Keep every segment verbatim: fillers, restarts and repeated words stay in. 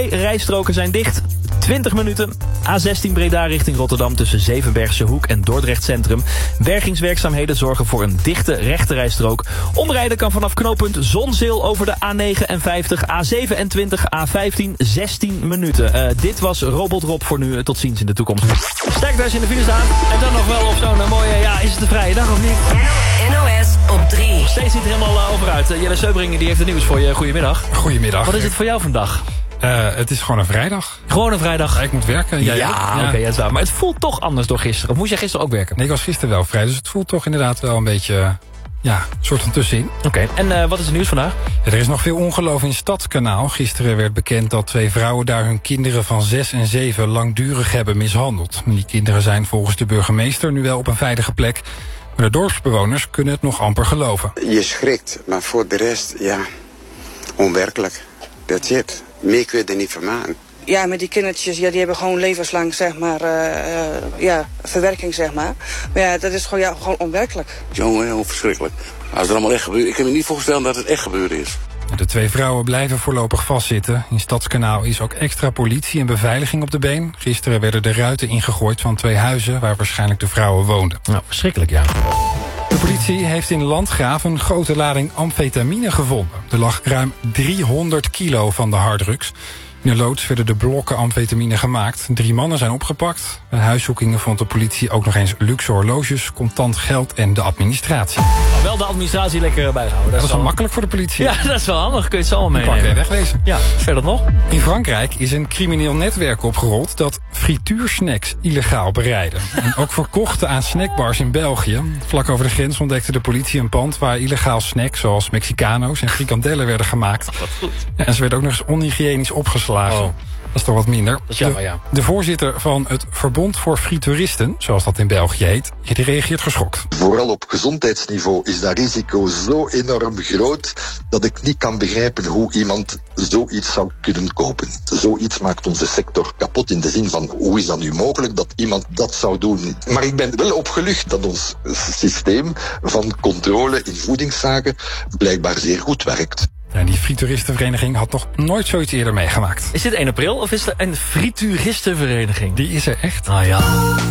Rijstroken zijn dicht. twintig minuten. A zestien Breda richting Rotterdam tussen Zevenbergse Hoek en Dordrecht Centrum. Bergingswerkzaamheden zorgen voor een dichte rechterrijstrook. Omrijden kan vanaf knooppunt Zonzeel over de A negenenvijftig, A zevenentwintig, A vijftien, zestien minuten. Uh, dit was Robot Rob voor nu. Tot ziens in de toekomst. Sterkte als je in de file staat. En dan nog wel op zo'n uh, mooie, ja, is het een vrije dag of niet? N O S op drie. Steeds ziet er helemaal uh, over uit. Uh, Jelle Seubringen die heeft het nieuws voor je. Goedemiddag. Goedemiddag. Wat is het voor jou vandaag? Uh, het is gewoon een vrijdag. Gewoon een vrijdag. Ja, ik moet werken. Jij ja, ja, oké, okay, ja, zo. Maar het voelt toch anders door gisteren. Of moest jij gisteren ook werken? Nee, ik was gisteren wel vrij. Dus het voelt toch inderdaad wel een beetje, ja, een soort van tussenin. Oké, okay. en uh, wat is het nieuws vandaag? Ja, er is nog veel ongeloof in Stadskanaal. Gisteren werd bekend dat twee vrouwen daar hun kinderen van zes en zeven langdurig hebben mishandeld. Die kinderen zijn volgens de burgemeester nu wel op een veilige plek. Maar de dorpsbewoners kunnen het nog amper geloven. Je schrikt, maar voor de rest, ja, onwerkelijk. That's it. Meer kun je er niet van maken. Ja, met die kindertjes, ja, die hebben gewoon levenslang, zeg maar, uh, uh, ja, verwerking, zeg maar. Maar ja, dat is gewoon, ja, gewoon onwerkelijk. Jongen, heel verschrikkelijk. Als het allemaal echt gebeurt, ik kan me niet voorstellen dat het echt gebeurd is. De twee vrouwen blijven voorlopig vastzitten. In Stadskanaal is ook extra politie en beveiliging op de been. Gisteren werden de ruiten ingegooid van twee huizen waar waarschijnlijk de vrouwen woonden. Nou, verschrikkelijk, ja. De politie heeft in Landgraaf een grote lading amfetamine gevonden. Er lag ruim driehonderd kilo van de harddrugs. In de loods werden de blokken amfetamine gemaakt. Drie mannen zijn opgepakt. Bij huiszoekingen vond de politie ook nog eens luxe horloges, contant geld en de administratie. Nou, wel de administratie lekker bijhouden. Dat, dat is wel makkelijk voor de politie. Ja, dat is wel handig. Kun je het zo allemaal meenemen. Pak wegwezen. Ja, verder nog? In Frankrijk is een crimineel netwerk opgerold dat frituursnacks illegaal bereidde. En ook verkochten aan snackbars in België. Vlak over de grens ontdekte de politie een pand waar illegaal snacks zoals Mexicano's en frikandellen werden gemaakt. Wat goed. Ja, en ze werden ook nog eens onhygiënisch opgeslagen. Oh. Dat is toch wat minder. Dat is jammer, ja. De, de voorzitter van het Verbond voor Frituuristen, zoals dat in België heet, die reageert geschokt. Vooral op gezondheidsniveau is dat risico zo enorm groot dat ik niet kan begrijpen hoe iemand zoiets zou kunnen kopen. Zoiets maakt onze sector kapot in de zin van hoe is dat nu mogelijk dat iemand dat zou doen. Maar ik ben wel opgelucht dat ons systeem van controle in voedingszaken blijkbaar zeer goed werkt. Ja, die frituuristenvereniging had nog nooit zoiets eerder meegemaakt. Is dit één april of is er een frituuristenvereniging? Die is er echt. Ah ja.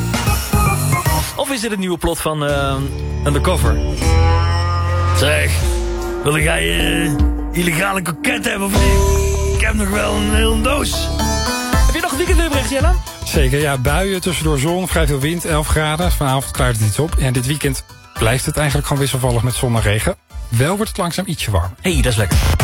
Of is dit het nieuwe plot van uh, Undercover? Zeg, wil jij uh, illegale koket hebben of niet? Ik heb nog wel een hele doos. Heb je nog een weekendweerbericht, Jelle? Zeker, ja. Buien, tussendoor zon, vrij veel wind, elf graden. Vanavond klaart het iets op. En dit weekend blijft het eigenlijk gewoon wisselvallig met zon en regen. Wel wordt het langzaam ietsje warm. Hé, hey, dat is lekker.